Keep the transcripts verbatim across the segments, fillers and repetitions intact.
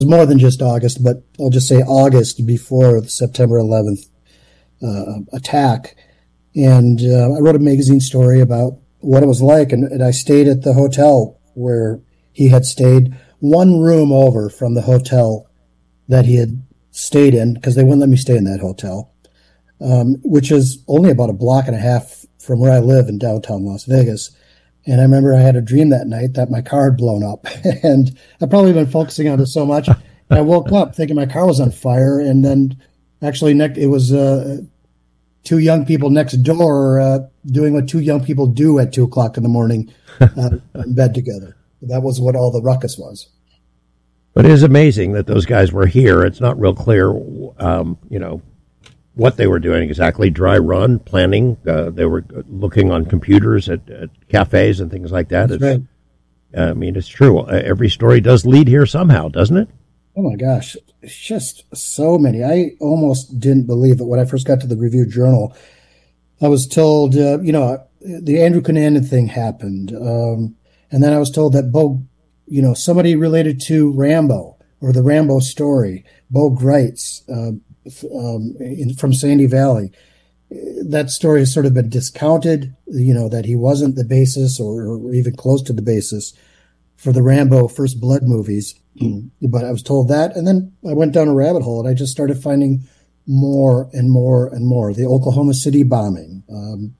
was more than just August, but I'll just say August before the September eleventh uh, attack. And uh, I wrote a magazine story about what it was like, and, and I stayed at the hotel where he had stayed, one room over from the hotel that he had stayed in, because they wouldn't let me stay in that hotel, um, which is only about a block and a half from where I live in downtown Las Vegas. And I remember I had a dream that night that my car had blown up, and I'd probably been focusing on it so much. And I woke up thinking my car was on fire, and then actually ne- it was uh, two young people next door uh, doing what two young people do at two o'clock in the morning uh, in bed together. That was what all the ruckus was. But it is amazing that those guys were here. It's not real clear, um, you know, what they were doing exactly. Dry run, planning. Uh, they were looking on computers at, at cafes and things like that. That's it's, right. I mean, it's true. Uh, every story does lead here somehow, doesn't it? Oh, my gosh. It's just so many. I almost didn't believe it when I first got to the Review Journal. I was told, uh, you know, the Andrew Cunanan thing happened. Um, and then I was told that Bo, you know, somebody related to Rambo or the Rambo story, Bo Greitz, uh, um, in, from Sandy Valley. That story has sort of been discounted, you know, that he wasn't the basis or, or even close to the basis for the Rambo First Blood movies. But I was told that. And then I went down a rabbit hole and I just started finding more and more and more. The Oklahoma City bombing, um,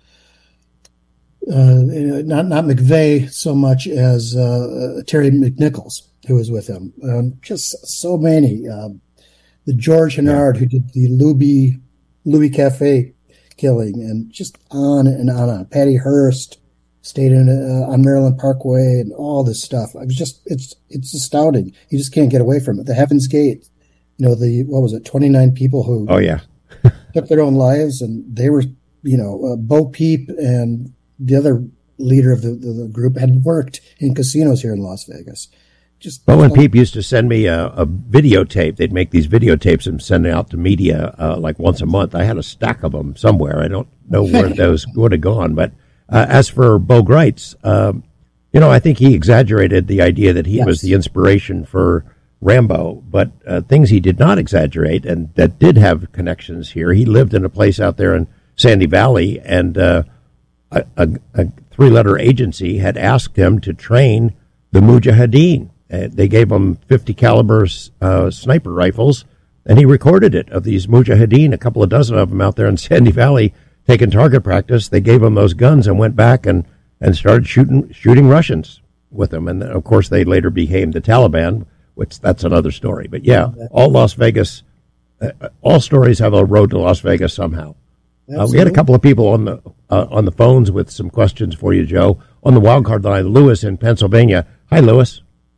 uh, not, not McVeigh so much as uh, Terry McNichols, who was with him. Um, just so many. Um, the George Hennard, who did the Louis, Louis Cafe killing, and just on and on and on. Patty Hearst stayed in uh, on Maryland Parkway, and all this stuff. I was just, it's it's astounding. You just can't get away from it. The Heaven's Gate, you know, the, what was it, twenty-nine people who oh yeah took their own lives, and they were, you know, uh, Bo Peep and the other leader of the, the, the group had worked in casinos here in Las Vegas. Just Bo and Peep used to send me a, a videotape. They'd make these videotapes and send it out to media uh, like once a month. I had a stack of them somewhere. I don't know where those would have gone. But uh, as for Bo Greitz, um, you know, I think he exaggerated the idea that he yes. was the inspiration for Rambo. But uh, things he did not exaggerate and that did have connections here. He lived in a place out there in Sandy Valley, and uh, a, a, a three-letter agency had asked him to train the Mujahideen. Uh, they gave him fifty caliber uh, sniper rifles, and he recorded it of these Mujahideen, a couple of dozen of them out there in Sandy Valley, taking target practice. They gave him those guns and went back and, and started shooting shooting Russians with them. And, of course, they later became the Taliban, which that's another story. But, yeah, all Las Vegas, uh, all stories have a road to Las Vegas somehow. Uh, we had a couple of people on the uh, on the phones with some questions for you, Joe. On the wild card line, Lewis in Pennsylvania. Hi, Lewis.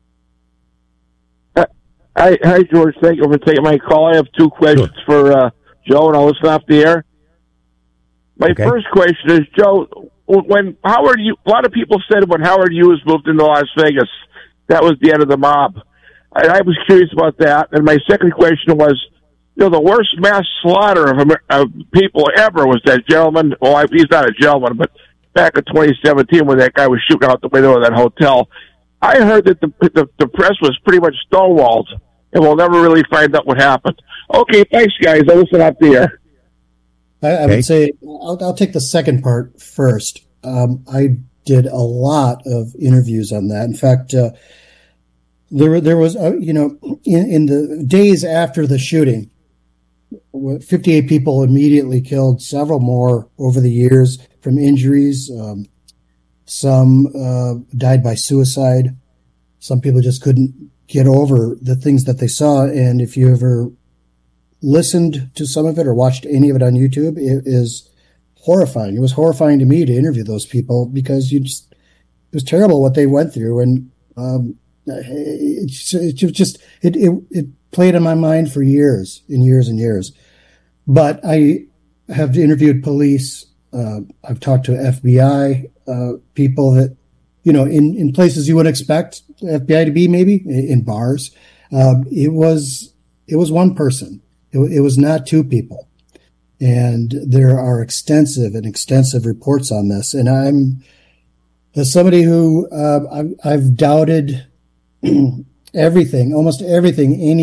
Hi, hi, George. Thank you for taking my call. I have two questions sure. for uh, Joe, and I'll listen off the air. My okay. first question is, Joe, when Howard, U- a lot of people said when Howard Hughes moved into Las Vegas, that was the end of the mob. I, I was curious about that. And my second question was, you know, the worst mass slaughter of, of people ever was that gentleman. Well, I, he's not a gentleman, but back in twenty seventeen when that guy was shooting out the window of that hotel. I heard that the, the the press was pretty much stonewalled, and we'll never really find out what happened. Okay, thanks, guys. I'll listen up there. I, I okay. would say I'll, I'll take the second part first. Um, I did a lot of interviews on that. In fact, uh, there there was, uh, you know, in, in the days after the shooting, fifty-eight people immediately killed, several more over the years from injuries. Um, Some uh, died by suicide. Some people just couldn't get over the things that they saw. And if you ever listened to some of it or watched any of it on YouTube, it is horrifying. It was horrifying to me to interview those people because you just, it was terrible what they went through. And um, it, it just, it, it, it played in my mind for years and years and years. But I have interviewed police. Uh, I've talked to F B I uh, people that, you know, in, in places you would expect F B I to be, maybe in, in bars. Um, it was it was one person. It, it was not two people, and there are extensive and extensive reports on this. And I'm as somebody who uh, I've, I've doubted everything, almost everything any